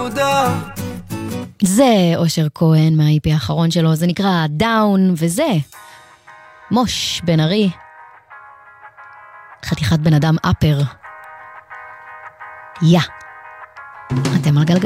עבודה. זה אושר כהן מהאיפי האחרון שלו, זה נקרא דאון, וזה מוש בן ארי, חתיכת בן אדם אפר. יא. אתם על גלגל.